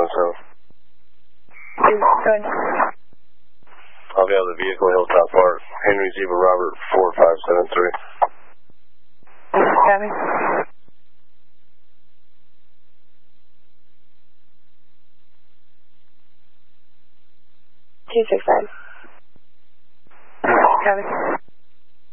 Go ahead. I'll be out of the vehicle, Hilltop Park. Henry Zebra Robert 4573. Copy. 265. Copy.